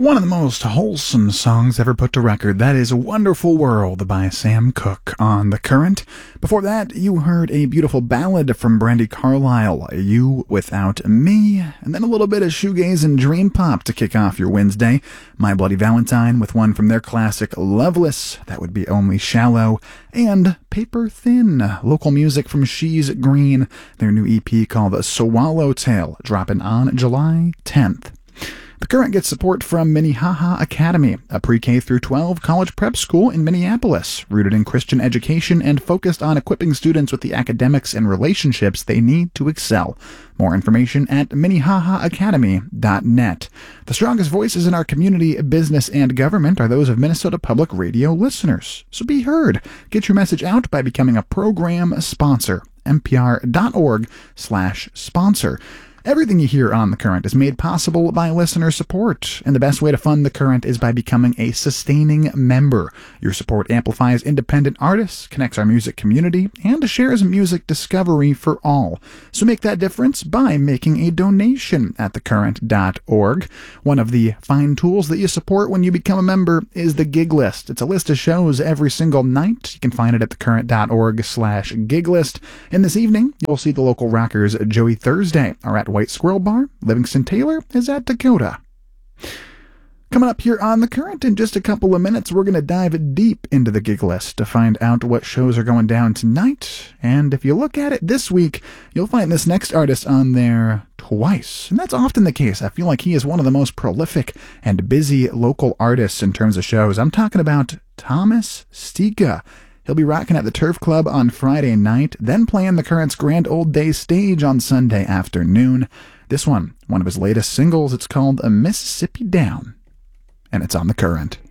One of the most wholesome songs ever put to record. That is Wonderful World by Sam Cooke on The Current. Before that, you heard a beautiful ballad from Brandi Carlile, You Without Me, and then a little bit of shoegaze and dream pop to kick off your Wednesday. My Bloody Valentine with one from their classic Loveless, that would be Only Shallow, and Paper Thin, local music from She's Green, their new EP called Swallowtail, dropping on July 10th. The Current gets support from Minnehaha Academy, a pre-K through 12 college prep school in Minneapolis, rooted in Christian education and focused on equipping students with the academics and relationships they need to excel. More information at minnehahaacademy.net. The strongest voices in our community, business, and government are those of Minnesota Public Radio listeners. So be heard. Get your message out by becoming a program sponsor. npr.org/sponsor. Everything you hear on The Current is made possible by listener support, and the best way to fund The Current is by becoming a sustaining member. Your support amplifies independent artists, connects our music community, and shares music discovery for all. So make that difference by making a donation at thecurrent.org. One of the fine tools that you support when you become a member is the gig list. It's a list of shows every single night. You can find it at thecurrent.org/gig list. And this evening, you'll see the local rockers Joey Thursday are at White Squirrel Bar. Livingston Taylor is at Dakota. Coming up here on The Current in just a couple of minutes, we're going to dive deep into the gig list to find out what shows are going down tonight. And if you look at it this week, you'll find this next artist on there twice. And that's often the case. I feel like he is one of the most prolific and busy local artists in terms of shows. I'm talking about Thomas Stika. He'll be rocking at the Turf Club on Friday night, then playing The Current's Grand Old Day stage on Sunday afternoon. This one of his latest singles, it's called A Mississippi Down, and it's on The Current.